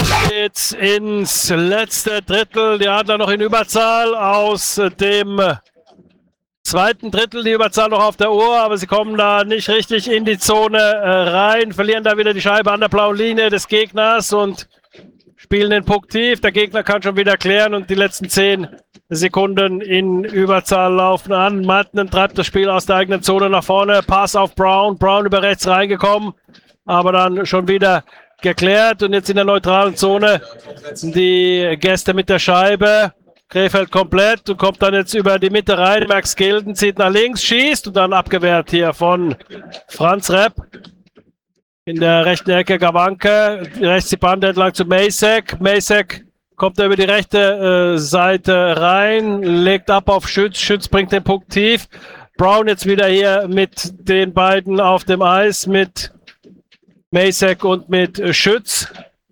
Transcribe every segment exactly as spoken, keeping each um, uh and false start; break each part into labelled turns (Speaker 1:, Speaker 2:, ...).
Speaker 1: Geht's ins letzte Drittel. Die Adler noch in Überzahl aus dem zweiten Drittel. Die Überzahl noch auf der Uhr, aber sie kommen da nicht richtig in die Zone rein. Verlieren da wieder die Scheibe an der blauen Linie des Gegners und spielen den Puck tief. Der Gegner kann schon wieder klären und die letzten zehn Sekunden in Überzahl laufen an. Martin treibt das Spiel aus der eigenen Zone nach vorne. Pass auf Brown. Brown über rechts reingekommen, aber dann schon wieder geklärt. Und jetzt in der neutralen Zone die Gäste mit der Scheibe. Krefeld komplett und kommt dann jetzt über die Mitte rein. Max Gilden zieht nach links, schießt und dann abgewehrt hier von Franz Repp. In der rechten Ecke Gawanke, rechts die Bande entlang zu Macek. Macek kommt er über die rechte äh, Seite rein, legt ab auf Schütz. Schütz bringt den Puck tief. Brown jetzt wieder hier mit den beiden auf dem Eis, mit Macek und mit äh, Schütz.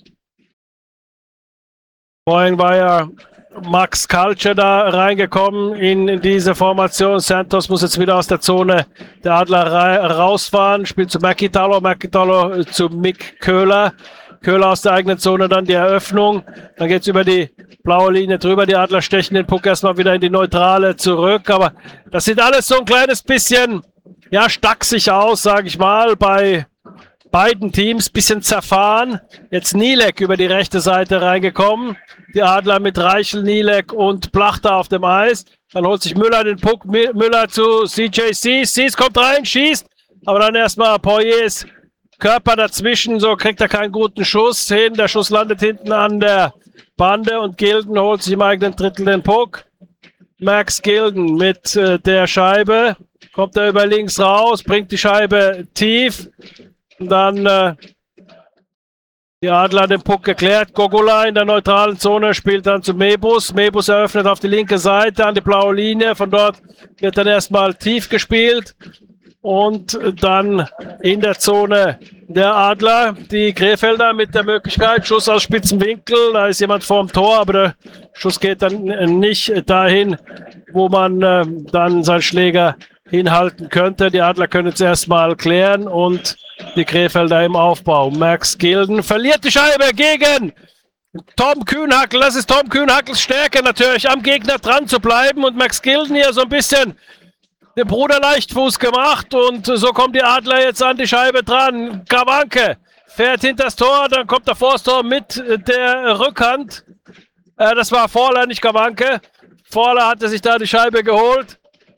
Speaker 1: Vorhin war ja Max Kaltscher da reingekommen in diese Formation. Santos muss jetzt wieder aus der Zone der Adler rausfahren, spielt zu Mäkitalo, Mäkitalo zu Mick Köhler. Köhler aus der eigenen Zone, dann die Eröffnung. Dann geht es über die blaue Linie drüber. Die Adler stechen den Puck erstmal wieder in die Neutrale zurück. Aber das sieht alles so ein kleines bisschen, ja, stachsig aus, sage ich mal, bei beiden Teams. Bisschen zerfahren. Jetzt Nielek über die rechte Seite reingekommen. Die Adler mit Reichel, Nielek und Plachter auf dem Eis. Dann holt sich Müller den Puck. Müller zu C J C. Sees kommt rein, schießt. Aber dann erstmal Poiriers Körper dazwischen, so kriegt er keinen guten Schuss hin. Der Schuss landet hinten an der Bande und Gilden holt sich im eigenen Drittel den Puck. Max Gilden mit äh, der Scheibe. Kommt er über links raus, bringt die Scheibe tief. Und dann äh, die Adler den Puck geklärt. Gogula in der neutralen Zone spielt dann zu Mebus. Mebus eröffnet auf die linke Seite an die blaue Linie. Von dort wird dann erstmal tief gespielt. Und dann in der Zone der Adler, die Krefelder mit der Möglichkeit, Schuss aus spitzen Winkel, da ist jemand vorm Tor, aber der Schuss geht dann nicht dahin, wo man äh, dann seinen Schläger hinhalten könnte. Die Adler können es erstmal klären und die Krefelder im Aufbau. Max Gilden verliert die Scheibe gegen Tom Kühnhackl. Das ist Tom Kühnhackls Stärke natürlich, am Gegner dran zu bleiben und Max Gilden hier so ein bisschen den Bruder Leichtfuß gemacht und so kommen die Adler jetzt an die Scheibe dran. Gawanke fährt hinter das Tor, dann kommt der Forster mit der Rückhand. Äh, das war Vorler, nicht Gawanke. Vorler hatte sich da die Scheibe geholt.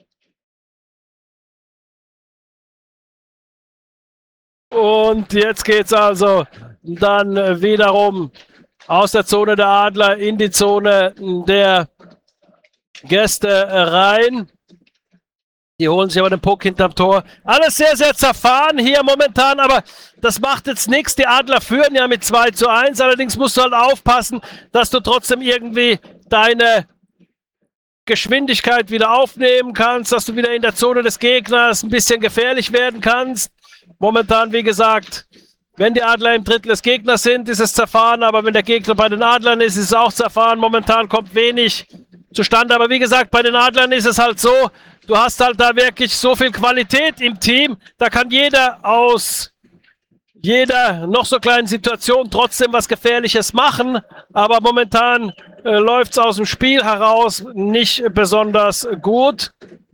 Speaker 1: Und jetzt geht's also dann wiederum aus der Zone der Adler in die Zone der Gäste rein. Die holen sich aber den Puck hinterm Tor. Alles sehr, sehr zerfahren hier momentan, aber das macht jetzt nichts. Die Adler führen ja mit zwei zu eins. Allerdings musst du halt aufpassen, dass du trotzdem irgendwie deine Geschwindigkeit wieder aufnehmen kannst, dass du wieder in der Zone des Gegners ein bisschen gefährlich werden kannst. Momentan, wie gesagt, wenn die Adler im Drittel des Gegners sind, ist es zerfahren, aber wenn der Gegner bei den Adlern ist, ist es auch zerfahren. Momentan kommt wenig zustande, aber wie gesagt, bei den Adlern ist es halt so, du hast halt da wirklich so viel Qualität im Team, da kann jeder aus jeder noch so kleinen Situation trotzdem was Gefährliches machen, aber momentan äh, läuft es aus dem Spiel heraus nicht besonders gut.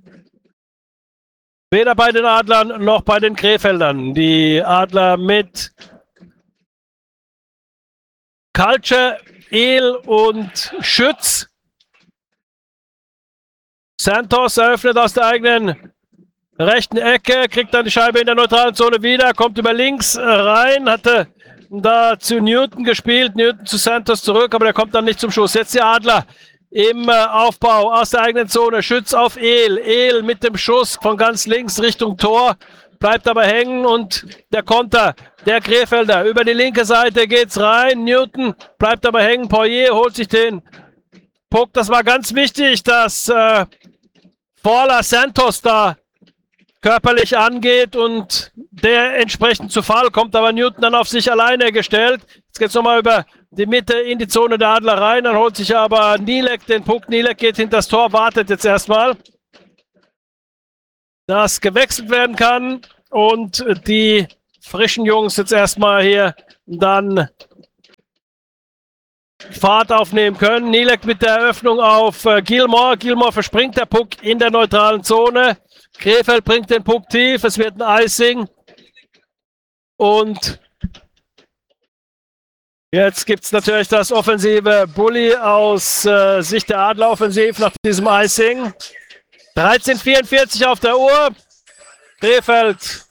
Speaker 1: Weder bei den Adlern noch bei den Krefeldern. Die Adler mit Kaltscher, Ehl und Schütz. Santos eröffnet aus der eigenen rechten Ecke, kriegt dann die Scheibe in der neutralen Zone wieder, kommt über links rein, hatte da zu Newton gespielt, Newton zu Santos zurück, aber der kommt dann nicht zum Schuss. Jetzt die Adler im Aufbau aus der eigenen Zone, Schütz auf Ehl, Ehl mit dem Schuss von ganz links Richtung Tor, bleibt aber hängen und der Konter der Krefelder über die linke Seite geht's rein, Newton bleibt aber hängen, Poirier holt sich den Puck, das war ganz wichtig, dass äh, Forler Santos da körperlich angeht und der entsprechend zu Fall kommt, aber Newton dann auf sich alleine gestellt. Jetzt geht es nochmal über die Mitte in die Zone der Adler rein, dann holt sich aber Nielek den Puck. Nielek geht hinter das Tor, wartet jetzt erstmal, dass gewechselt werden kann und die frischen Jungs jetzt erstmal hier dann Fahrt aufnehmen können. Nielek mit der Eröffnung auf äh, Gilmore. Gilmore verspringt der Puck in der neutralen Zone. Krefeld bringt den Puck tief. Es wird ein Icing. Und jetzt gibt es natürlich das offensive Bully aus äh, Sicht der Adler offensiv nach diesem Icing. dreizehn vierundvierzig auf der Uhr. Krefeld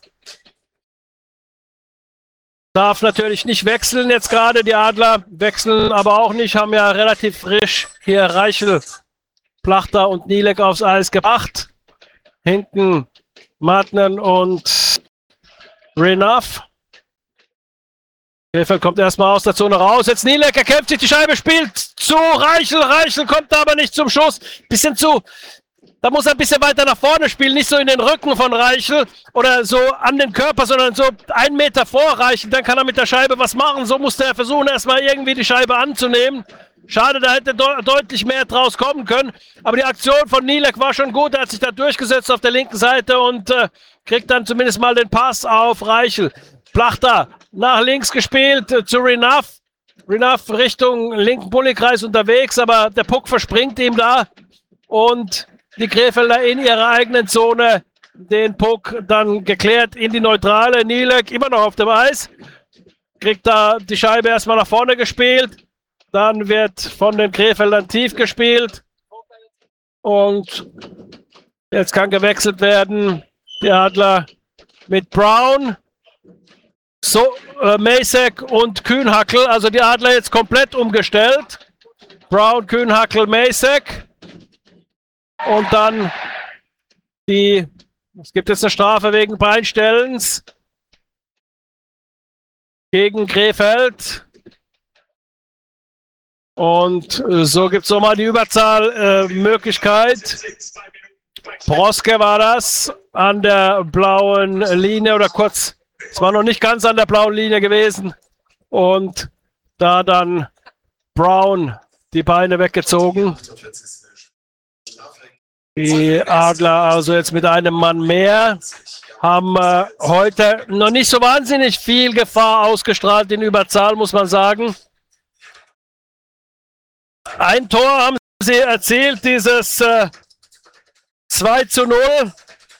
Speaker 1: darf natürlich nicht wechseln jetzt gerade. Die Adler wechseln aber auch nicht, haben ja relativ frisch hier Reichel, Plachter und Nielek aufs Eis gebracht. Hinten Martnen und Renaff. Krefeld kommt erstmal aus der Zone raus. Jetzt Nielek, er kämpft sich, die Scheibe spielt zu Reichel. Reichel kommt aber nicht zum Schuss. Bisschen zu. Da muss er ein bisschen weiter nach vorne spielen, nicht so in den Rücken von Reichel oder so an den Körper, sondern so einen Meter vor Reichel. Dann kann er mit der Scheibe was machen. So musste er versuchen, erstmal irgendwie die Scheibe anzunehmen. Schade, da hätte de deutlich mehr draus kommen können. Aber die Aktion von Nielek war schon gut. Er hat sich da durchgesetzt auf der linken Seite und äh, kriegt dann zumindest mal den Pass auf Reichel. Plachter nach links gespielt äh, zu Renaff. Renaff Richtung linken Bullykreis unterwegs, aber der Puck verspringt ihm da. Und die Krefelder in ihrer eigenen Zone den Puck dann geklärt in die Neutrale. Nielek immer noch auf dem Eis. Kriegt da die Scheibe erstmal nach vorne gespielt. Dann wird von den Krefeldern tief gespielt. Und jetzt kann gewechselt werden. Die Adler mit Brown, so, äh, Masek und Kühnhackel. Also die Adler jetzt komplett umgestellt. Brown, Kühnhackel, Masek. Und dann die, es gibt jetzt eine Strafe wegen Beinstellens gegen Krefeld. Und so gibt es nochmal die Überzahlmöglichkeit. Äh, Broske war das an der blauen Linie oder kurz, es war noch nicht ganz an der blauen Linie gewesen. Und da dann Brown die Beine weggezogen. Die Adler also jetzt mit einem Mann mehr haben äh, heute noch nicht so wahnsinnig viel Gefahr ausgestrahlt in Überzahl, muss man sagen. Ein Tor haben sie erzielt, dieses äh, zwei zu null.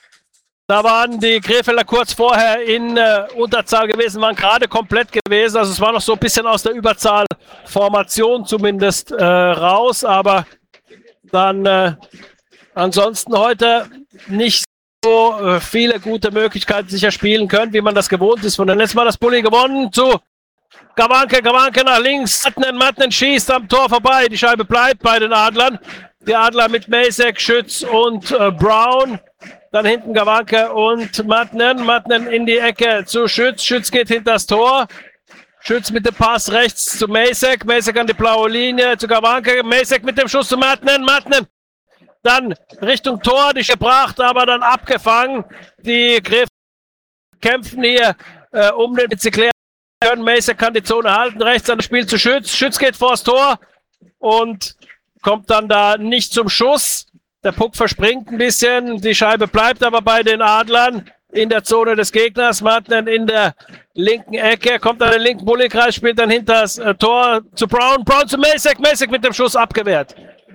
Speaker 1: Da waren die Krefelder kurz vorher in äh, Unterzahl gewesen, waren gerade komplett gewesen. Also es war noch so ein bisschen aus der Überzahlformation zumindest äh, raus, aber dann äh, ansonsten heute nicht so äh, viele gute Möglichkeiten sicher spielen können, wie man das gewohnt ist. Von der letzten Mal das Bulli gewonnen zu Gawanke, Gawanke nach links, Matnen, Matnen schießt am Tor vorbei. Die Scheibe bleibt bei den Adlern. Die Adler mit Masek, Schütz und äh, Brown. Dann hinten Gawanke und Matnen. Matnen in die Ecke zu Schütz. Schütz geht hinter das Tor. Schütz mit dem Pass rechts zu Masek. Masek an die blaue Linie zu Gawanke. Masek mit dem Schuss zu Matnen. Matnen dann Richtung Tor, die gebracht, aber dann abgefangen. Die Gräfer kämpfen hier äh, um den Witz klären. Masek kann die Zone halten, rechts an das Spiel zu Schütz. Schütz geht vors Tor und kommt dann da nicht zum Schuss. Der Puck verspringt ein bisschen, die Scheibe bleibt aber bei den Adlern in der Zone des Gegners. Martin in der linken Ecke, kommt an den linken Bullykreis, spielt dann hinter das äh, Tor zu Brown. Brown zu Masek, Masek mit dem Schuss abgewehrt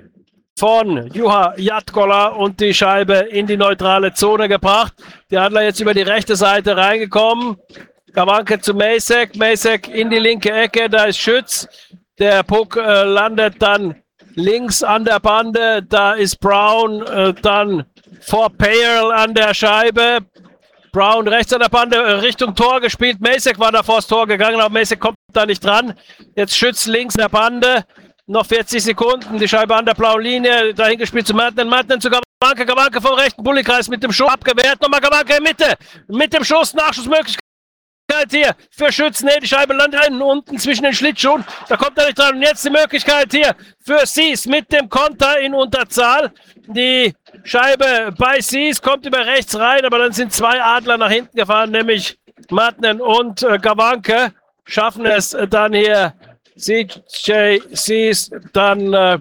Speaker 1: von Juha Jatkola und die Scheibe in die neutrale Zone gebracht. Die Adler jetzt über die rechte Seite reingekommen. Gawanke zu Masek, Masek in die linke Ecke, da ist Schütz. Der Puck äh, landet dann links an der Bande, da ist Brown, äh, dann vor Payerl an der Scheibe. Brown rechts an der Bande, äh, Richtung Tor gespielt. Masek war da vors Tor gegangen, aber Masek kommt da nicht dran. Jetzt Schütz links an der Bande. Noch vierzig Sekunden, die Scheibe an der blauen Linie, dahin gespielt zu Martin, Martin zu Gawanke, Gawanke vom rechten Bullykreis mit dem Schuss abgewehrt, nochmal Gawanke in Mitte, mit dem Schuss, Nachschussmöglichkeit hier für Schütz, ne, die Scheibe landet hinten unten zwischen den Schlittschuhen, da kommt er nicht dran und jetzt die Möglichkeit hier für Sies mit dem Konter in Unterzahl, die Scheibe bei Sies kommt über rechts rein, aber dann sind zwei Adler nach hinten gefahren, nämlich Martin und äh, Gawanke, schaffen es äh, dann hier C J Sies dann äh,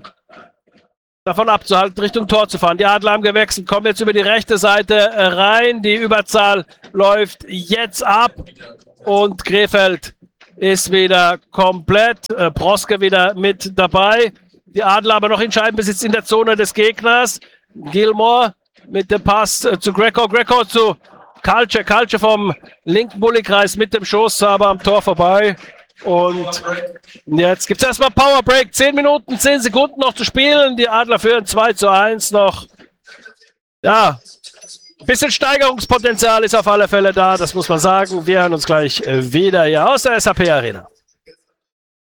Speaker 1: davon abzuhalten, Richtung Tor zu fahren. Die Adler haben gewechselt, kommen jetzt über die rechte Seite äh, rein. Die Überzahl läuft jetzt ab und Krefeld ist wieder komplett. Äh, Proske wieder mit dabei. Die Adler aber noch in Scheibenbesitz in der Zone des Gegners. Gilmore mit dem Pass äh, zu Greco. Greco zu Kalce. Kalce vom linken Bullykreis mit dem Schuss, aber am Tor vorbei. Und jetzt gibt es erstmal Power Break. zehn Minuten, zehn Sekunden noch zu spielen. Die Adler führen zwei zu eins noch. Ja, ein bisschen Steigerungspotenzial ist auf alle Fälle da, das muss man sagen. Wir hören uns gleich wieder hier aus der S A P Arena.